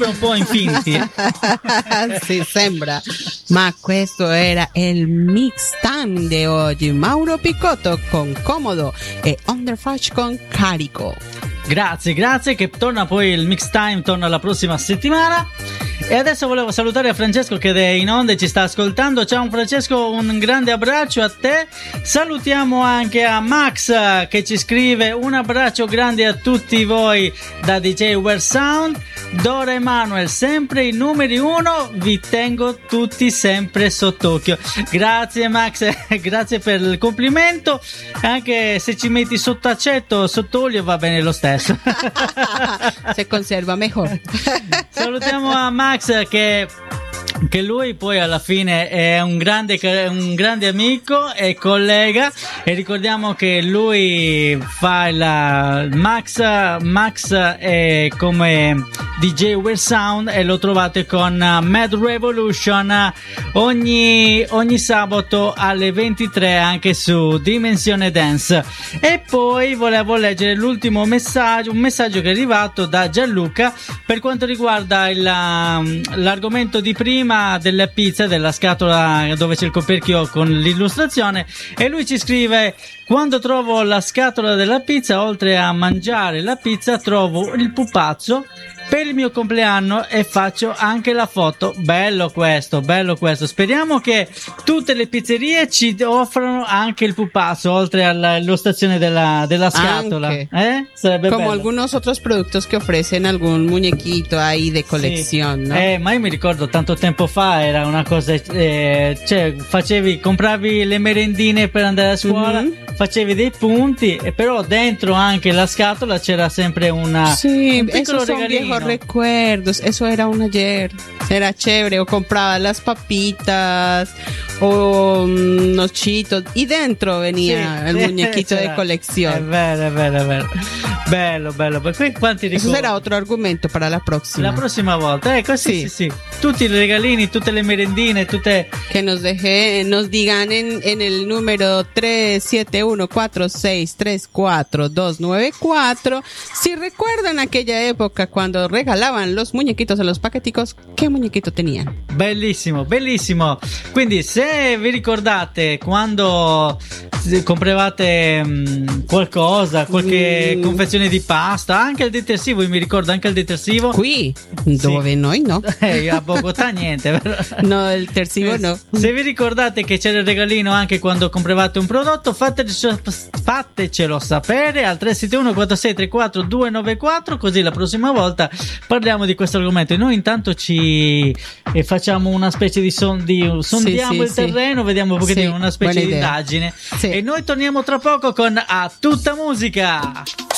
sembra un po' Infinity. Sì, sembra. Ma questo era il mix time di oggi. Mauro Picotto con Comodo e Underfresh con Carico. Grazie, che torna poi il mix time, torna la prossima settimana. E adesso volevo salutare Francesco che è in onda e ci sta ascoltando. Ciao Francesco, un grande abbraccio a te. Salutiamo anche a Max che ci scrive: un abbraccio grande a tutti voi da DJ Wear Sound. Dora Emanuel, sempre i numeri 1, vi tengo tutti sempre sott'occhio. Grazie Max, grazie per il complimento. Anche se ci metti sott'aceto, sott'olio va bene lo stesso. Se conserva mejor. Salutiamo a Max che lui poi alla fine è un grande amico e collega, e ricordiamo che lui fa Max è come DJ Wear Sound e lo trovate con Mad Revolution ogni sabato alle 23 anche su Dimensione Dance. E poi volevo leggere l'ultimo messaggio, un messaggio che è arrivato da Gianluca per quanto riguarda l'argomento di prima della pizza, della scatola dove c'è il coperchio con l'illustrazione, e lui ci scrive: quando trovo la scatola della pizza, oltre a mangiare la pizza, trovo il pupazzo per il mio compleanno e faccio anche la foto. Bello questo. Speriamo che tutte le pizzerie ci offrano anche il pupazzo oltre all'illustrazione della scatola. Sarebbe como bello. Algunos otros productos que ofrecen algún muñequito ahí de colección, sì. ¿no? Ma io mi ricordo tanto tempo fa era una cosa, cioè compravi le merendine per andare a scuola, facevi dei punti, e però dentro anche la scatola c'era sempre un piccolo esos son regalino. viejos recuerdos. Eso era un ayer, era chévere. O compraba las papitas o unos chitos y dentro venía el muñequito de colección. È vero. Bello. Poi quanti ricordi? Eso será otro argumento para la próxima. La prossima volta, ecco, sì. Tutti i regalini, tutte le merendine, tutte. Que nos digan en el número 371-4634-294 si recuerdan aquella época cuando regalaban los muñequitos a los paqueticos, ¿qué muñequito tenían? Bellissimo. Quindi se vi ricordate quando compravate qualcosa, qualche confezione di pasta, anche il detersivo, io mi ricordo anche il detersivo Qui, dove noi no. A Bogotà niente. No, il detersivo no. Se vi ricordate che c'era il regalino anche quando compravate un prodotto, fatecelo sapere al 371-4634-294, così la prossima volta parliamo di questo argomento. E noi intanto ci facciamo una specie di sondiamo il terreno, vediamo un pochettino una specie di indagine. E noi torniamo tra poco con A Tutta Musica.